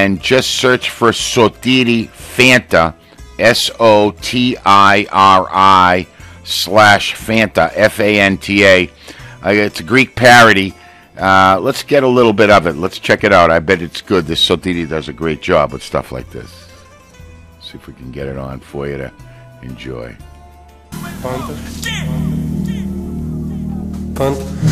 and just search for Sotiri Fanta, SOTIRI/Fanta, FANTA. It's a Greek parody. Let's get a little bit of it. Let's check it out. I bet it's good. This Sotiri does a great job with stuff like this. See if we can get it on for you to enjoy. Fanta. Fanta.